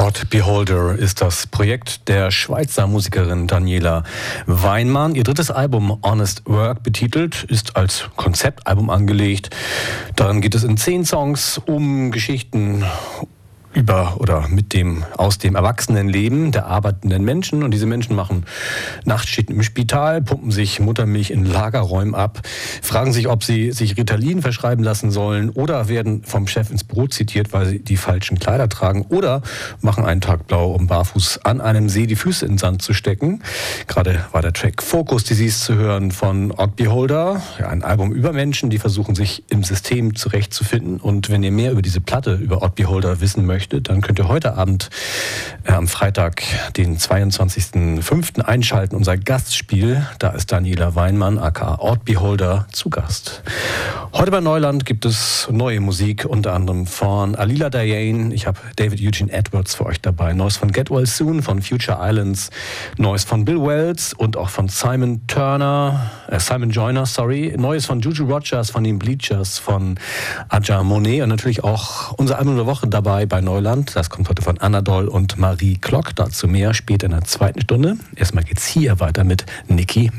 Odd Beholder ist das Projekt der Schweizer Musikerin Daniela Weinmann. Ihr drittes Album Honest Work betitelt, ist als Konzeptalbum angelegt. Darin geht es in 10 Songs um Geschichten über oder mit dem, aus dem Erwachsenenleben der arbeitenden Menschen. Und diese Menschen machen Nachtschichten im Spital, pumpen sich Muttermilch in Lagerräumen ab, fragen sich, ob sie sich Ritalin verschreiben lassen sollen oder werden vom Chef ins Büro zitiert, weil sie die falschen Kleider tragen oder machen einen Tag blau, um barfuß an einem See die Füße in den Sand zu stecken. Gerade war der Track Focus Disease zu hören von Odd Beholder, ein Album über Menschen, die versuchen, sich im System zurechtzufinden. Und wenn ihr mehr über diese Platte, über Odd Beholder wissen möchtet, dann könnt ihr heute Abend am Freitag, den 22.05. einschalten, unser Gastspiel. Da ist Daniela Weinmann, aka Odd Beholder, zu Gast. Heute bei Neuland gibt es neue Musik, unter anderem von Alila Diane. Ich habe David Eugene Edwards für euch dabei. Neues von Get Well Soon, von Future Islands. Neues von Bill Wells und auch von Simon Joyner. Neues von Juju Rogers, von den Bleachers, von Aja Monet und natürlich auch unser Album der Woche dabei bei Neuland. Das kommt heute von Anadol und Marie Klock. Dazu mehr später in der zweiten Stunde. Erstmal geht's hier weiter mit Nicki